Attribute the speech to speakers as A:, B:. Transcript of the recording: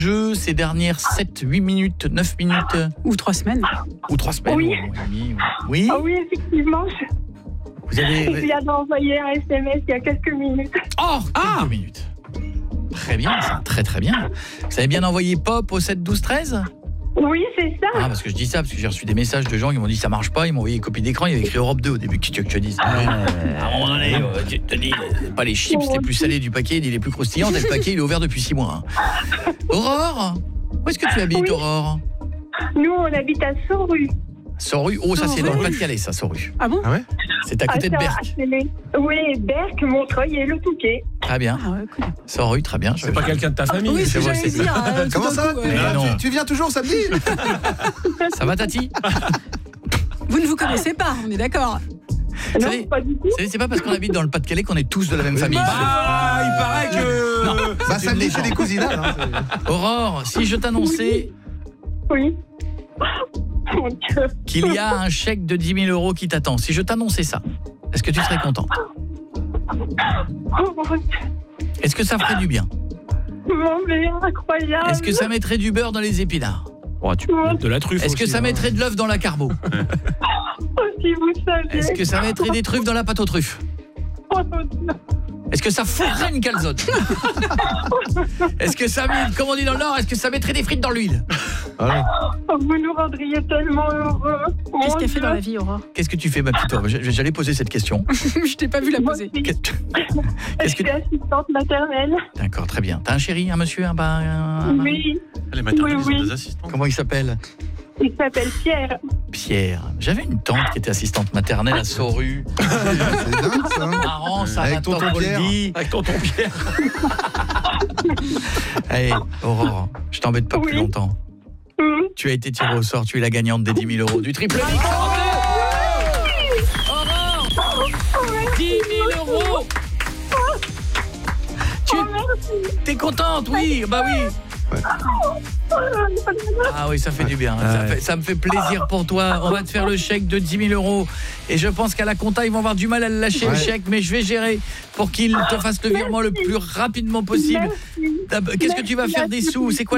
A: jeu ces dernières 7, 8 minutes, 9 minutes.
B: Ou 3 semaines.
A: Ou 3 semaines.
C: Oui.
A: Oui.
C: Ah oui, effectivement.
A: Vous avez...
C: Je viens d'envoyer un SMS il y a quelques minutes.
A: Oh, quelques minutes. Très bien, ça, très très bien. Vous avez bien envoyé pop au 7 12 13 ?
C: Oui, c'est ça.
A: Ah, parce que je dis ça, parce que j'ai reçu des messages de gens qui m'ont dit ça marche pas, ils m'ont envoyé une copie d'écran, il y avait écrit Europe 2 au début, qu'est-ce que tu veux que je te dise ? À un moment donné, tu te dis, pas les chips les plus salés du paquet, ni les plus croustillants, le paquet il est ouvert depuis 6 mois. Hein. Aurore, où est-ce que tu habites, Aurore ?
C: Nous, on habite à Sorue.
A: Sorue, oh ça c'est dans le Pas-de-Calais ça, Sorue.
B: Ah bon ?
D: Ah ouais ?
A: C'est à côté de Berck.
C: Oui, Berck, Montreuil et le Touquet.
A: Très bien.
B: Ah ouais, cool.
A: Sorue, très bien.
D: C'est pas quelqu'un de ta famille.
B: Oui, c'est
A: vrai,
B: j'allais
A: c'est
B: dire.
D: Comment ça va
A: non.
D: tu viens toujours samedi?
A: Ça va Tati ?
B: Vous ne vous connaissez pas, on est d'accord.
C: Non,
A: savez-
C: pas du tout.
A: C'est pas parce qu'on habite dans le Pas-de-Calais qu'on est tous de la même famille.
D: Ah, il paraît que...
A: Non.
D: Bah samedi chez les cousinats.
A: Aurore, si je t'annonçais
C: Oui. Mon Dieu.
A: qu'il y a un chèque de 10 000 € qui t'attend, si je t'annonçais ça, est-ce que tu serais contente ?
C: Oh mon Dieu.
A: Est-ce que ça ferait du bien ?
C: Mon Dieu, incroyable.
A: Est-ce que ça mettrait du beurre dans les épinards ?
D: Oh, tu peux mettre de la truffe.
A: Est-ce que
D: aussi,
A: ça
D: hein.
A: mettrait de l'œuf dans la carbo ?
C: Oh, si vous saviez.
A: Est-ce que ça mettrait des truffes dans la pâte aux truffes ?
C: Oh, mon Dieu.
A: Est-ce que ça fourrerait une calzone ? Est-ce que ça, comme on dit dans le Nord, est-ce que ça mettrait des frites dans l'huile ?
C: Oh, vous nous rendriez tellement heureux.
B: Qu'est-ce
C: Mon
B: qu'elle fait
C: Dieu.
B: dans la vie, Aurore ?
A: Qu'est-ce que tu fais, ma petite Aurore ? J'allais poser cette question.
B: Je t'ai pas vu la poser.
C: Moi aussi. Je
A: Qu'est-ce que...
C: suis assistante maternelle.
A: D'accord, très bien. T'as un chéri, un monsieur, un...
C: Oui,
D: Les maternités,
C: Oui,
D: ils
C: oui.
D: ont des assistants.
A: Comment il s'appelle ?
C: il s'appelle Pierre.
A: Pierre. J'avais une tante qui était assistante maternelle à Sorue.
D: C'est dingue ça.
A: Marrant, ça
D: Avec
A: maintenant
D: tonton
A: qu'on le
D: Pierre.
A: dit. Avec tonton Pierre. Allez, Aurore, je t'embête pas plus
C: Oui.
A: longtemps. Tu as été tirée au sort, tu es la gagnante des 10 000 € du triple mix. Aurore, 10 000 €. T'es contente, oui, bah oui. Ah oui, ça fait du bien. Ça me fait plaisir pour toi. On va te faire le chèque de 10 000 €. Et je pense qu'à la compta, ils vont avoir du mal à le lâcher, le chèque. Mais je vais gérer pour qu'ils te fassent le virement le plus rapidement possible. Qu'est-ce que tu vas faire des sous ? C'est quoi